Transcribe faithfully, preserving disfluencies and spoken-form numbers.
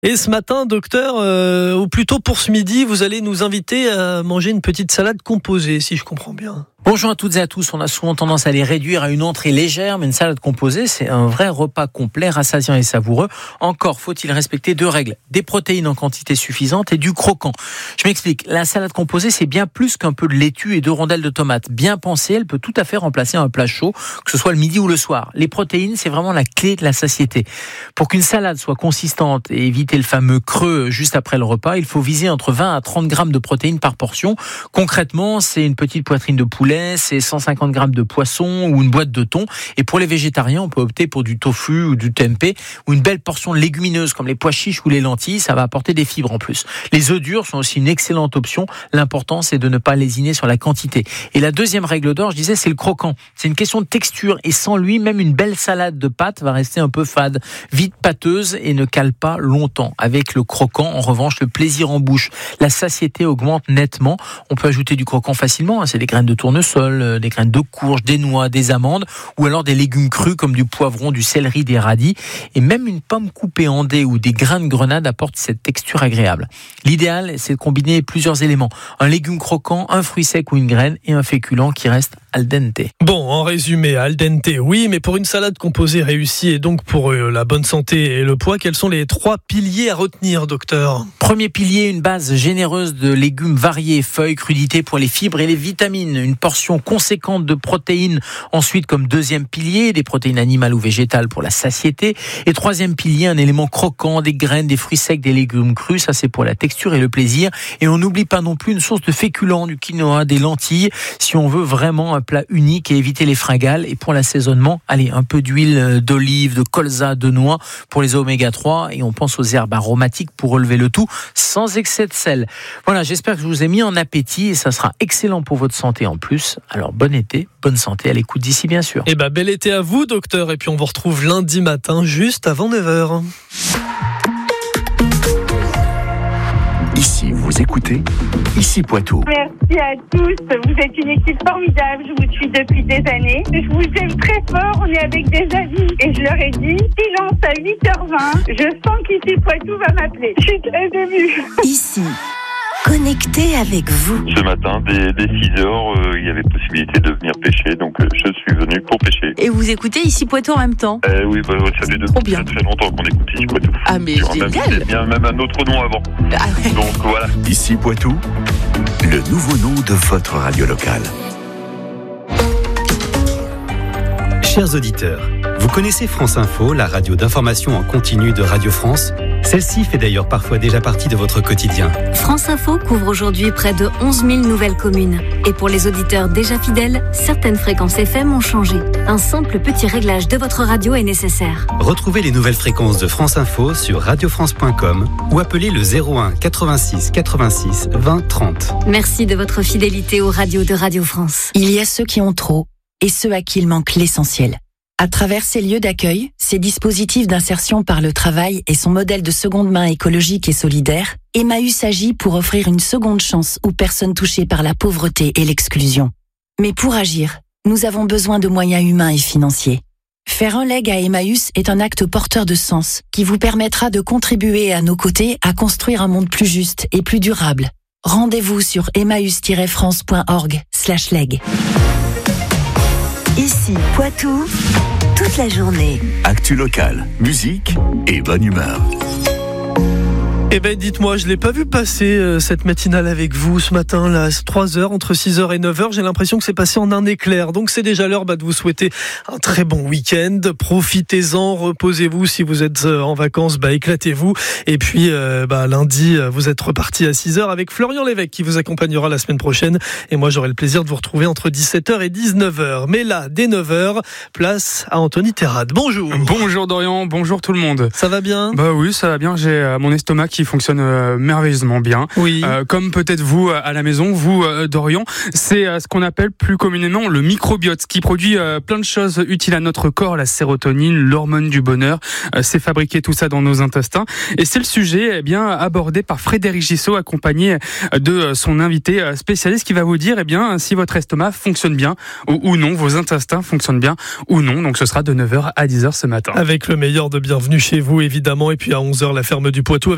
Et ce matin, docteur, euh, ou plutôt pour ce midi, vous allez nous inviter à manger une petite salade composée, si je comprends bien. Bonjour à toutes et à tous. On a souvent tendance à les réduire à une entrée légère, mais une salade composée, c'est un vrai repas complet, rassasiant et savoureux. Encore faut-il respecter deux règles. Des protéines en quantité suffisante et du croquant. Je m'explique. La salade composée, c'est bien plus qu'un peu de laitue et deux rondelles de tomates. Bien pensée, elle peut tout à fait remplacer un plat chaud, que ce soit le midi ou le soir. Les protéines, c'est vraiment la clé de la satiété. Pour qu'une salade soit consistante et éviter le fameux creux juste après le repas, il faut viser entre vingt à trente grammes de protéines par portion. Concrètement, c'est une petite poitrine de poulet, c'est cent cinquante grammes de poisson ou une boîte de thon. Et pour les végétariens, on peut opter pour du tofu ou du tempeh ou une belle portion de légumineuses comme les pois chiches ou les lentilles. Ça va apporter des fibres en plus. Les œufs durs sont aussi une excellente option. L'important, c'est de ne pas lésiner sur la quantité. Et la deuxième règle d'or, je disais, c'est le croquant. C'est une question de texture et sans lui, même une belle salade de pâtes va rester un peu fade, vite pâteuse et ne cale pas longtemps. Avec le croquant, en revanche, le plaisir en bouche, la satiété augmente nettement. On peut ajouter du croquant facilement. C'est des graines de tournesol, des graines de courge, des noix, des amandes ou alors des légumes crus comme du poivron, du céleri, des radis. Et même une pomme coupée en dés ou des grains de grenade apportent cette texture agréable. L'idéal, c'est de combiner plusieurs éléments. Un légume croquant, un fruit sec ou une graine et un féculent qui reste al dente. Bon, en résumé, al dente, oui, mais pour une salade composée réussie et donc pour euh, la bonne santé et le poids, quels sont les trois piliers à retenir, docteur ? Premier pilier, une base généreuse de légumes variés, feuilles, crudités pour les fibres et les vitamines. Une portion conséquente de protéines. Ensuite, comme deuxième pilier, des protéines animales ou végétales pour la satiété. Et troisième pilier, un élément croquant, des graines, des fruits secs, des légumes crus. Ça, c'est pour la texture et le plaisir. Et on n'oublie pas non plus une source de féculents, du quinoa, des lentilles, si on veut vraiment un plat unique et éviter les fringales. Et pour l'assaisonnement, allez, un peu d'huile d'olive, de colza, de noix pour les oméga trois. Et on pense aux herbes aromatiques pour relever le tout sans excès de sel. Voilà, j'espère que je vous ai mis en appétit et ça sera excellent pour votre santé en plus. Alors bon été, bonne santé à l'écoute d'ici bien sûr. Eh ben bel été à vous, docteur, et puis on vous retrouve lundi matin juste avant neuf heures. Ici, vous écoutez Ici Poitou. Merci à tous, vous êtes une équipe formidable, je vous suis depuis des années. Je vous aime très fort, on est avec des amis et je leur ai dit silence à huit heures vingt. Je sens qu'Ici Poitou va m'appeler. Je suis très émue. Ici, connecté avec vous. Ce matin, dès, dès six heures, euh, il y avait possibilité de venir pêcher, donc euh, je suis venu pour pêcher. Et vous écoutez Ici Poitou en même temps ? euh, Oui, bah, ça fait depuis très, très longtemps qu'on écoute Ici Poitou. Ah mais Sur génial. Même, bien, même un autre nom avant. Ah ouais. Donc voilà. Ici Poitou, le nouveau nom de votre radio locale. Chers auditeurs, vous connaissez France Info, la radio d'information en continu de Radio France ? Celle-ci fait d'ailleurs parfois déjà partie de votre quotidien. France Info couvre aujourd'hui près de onze mille nouvelles communes. Et pour les auditeurs déjà fidèles, certaines fréquences F M ont changé. Un simple petit réglage de votre radio est nécessaire. Retrouvez les nouvelles fréquences de France Info sur radio france point com ou appelez le zéro un quatre-vingt-six quatre-vingt-six vingt trente. Merci de votre fidélité aux radios de Radio France. Il y a ceux qui ont trop et ceux à qui il manque l'essentiel. À travers ces lieux d'accueil, ces dispositifs d'insertion par le travail et son modèle de seconde main écologique et solidaire, Emmaüs agit pour offrir une seconde chance aux personnes touchées par la pauvreté et l'exclusion. Mais pour agir, nous avons besoin de moyens humains et financiers. Faire un leg à Emmaüs est un acte porteur de sens qui vous permettra de contribuer à nos côtés à construire un monde plus juste et plus durable. Rendez-vous sur emmaüs tiret france point org slash leg. Ici Poitou, toute la journée. Actu locale, musique et bonne humeur. Eh ben dites-moi, je l'ai pas vu passer euh, cette matinale avec vous ce matin là, trois heures, entre six heures et neuf heures, j'ai l'impression que c'est passé en un éclair. Donc c'est déjà l'heure bah, de vous souhaiter un très bon week-end. Profitez-en, reposez-vous si vous êtes euh, en vacances, bah éclatez-vous. Et puis euh, bah lundi, vous êtes reparti à six heures avec Florian Lévesque qui vous accompagnera la semaine prochaine. Et moi j'aurai le plaisir de vous retrouver entre dix-sept heures et dix-neuf heures. Mais là, dès neuf heures, place à Anthony Terrade. Bonjour. Bonjour Dorian, bonjour tout le monde. Ça va bien ? Bah oui, ça va bien. J'ai euh, mon estomac qui fonctionne euh, merveilleusement bien. Oui. Euh, comme peut-être vous euh, à la maison, vous euh, Dorian, c'est euh, ce qu'on appelle plus communément le microbiote, qui produit euh, plein de choses utiles à notre corps, la sérotonine, l'hormone du bonheur. Euh, c'est fabriqué tout ça dans nos intestins. Et c'est le sujet eh bien abordé par Frédéric Gissot, accompagné de son invité spécialiste, qui va vous dire eh bien si votre estomac fonctionne bien ou, ou non, vos intestins fonctionnent bien ou non. Donc ce sera de neuf heures à dix heures ce matin. Avec le meilleur de Bienvenue chez vous évidemment, et puis à onze heures la ferme du Poitou.